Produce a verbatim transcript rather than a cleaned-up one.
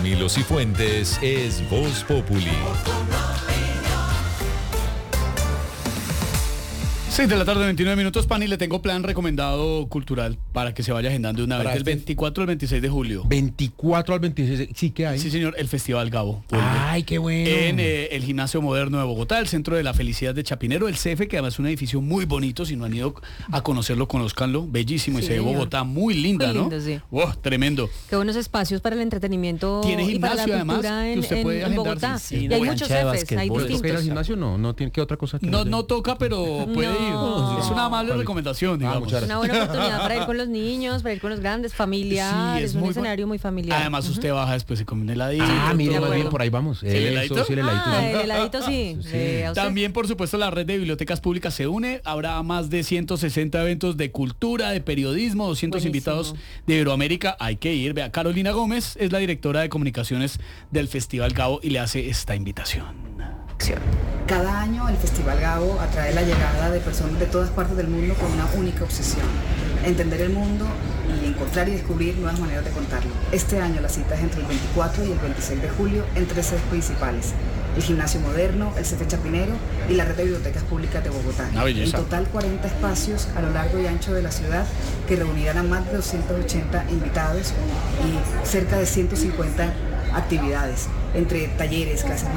Camilo Cifuentes es Voz Populi. seis de la tarde, veintinueve minutos, Pani, le tengo plan recomendado cultural para que se vaya agendando de una vez, del veinticuatro al veintiséis de julio. veinticuatro al veintiséis, sí, ¿qué hay? Sí, señor, el Festival Gabo. Ay, qué bueno. En eh, el Gimnasio Moderno de Bogotá, el Centro de la Felicidad de Chapinero, el C F, que además es un edificio muy bonito, si no han ido a conocerlo, conozcanlo, bellísimo, Sí, y se ve señor. Bogotá muy linda, Muy lindo, ¿no? sí. Wow, tremendo. Qué buenos espacios para el entretenimiento. Tiene y para la gimnasio, además, cultura que en, usted en- puede en agendarse. Bogotá. Sí, y no, hay cancha muchos de jefes, hay basquetbol. ¿Le toca ir al distintos. gimnasio? No, no tiene que otra cosa que No, no toca, pero puede No. ir. Es una amable recomendación, digamos. muchas Una buena oportunidad para ir con los niños, para ir con los grandes, familiar. Sí, es, es un muy bu- escenario muy familiar. Además, usted baja después, se come un heladito. Ah, mire, todo. más bien por ahí vamos. ¿El heladito? Eso, sí, el heladito. Ah, sí. el heladito sí. Sí. Vea usted. También, por supuesto, la red de bibliotecas públicas se une. Habrá más de ciento sesenta eventos de cultura, de periodismo, doscientos Buenísimo. invitados de Iberoamérica. Hay que ir. Vea, Carolina Gómez es la directora de comunicaciones del Festival Gabo y le hace esta invitación. Cada año el Festival Gabo atrae la llegada de personas de todas partes del mundo con una única obsesión: entender el mundo y encontrar y descubrir nuevas maneras de contarlo. Este año la cita es entre el veinticuatro y el veintiséis de julio en tres sedes principales: el Gimnasio Moderno, el C F Chapinero y la Red de Bibliotecas Públicas de Bogotá. Una belleza. En total cuarenta espacios a lo largo y ancho de la ciudad que reunirán a más de doscientos ochenta invitados y cerca de ciento cincuenta actividades, entre talleres, clases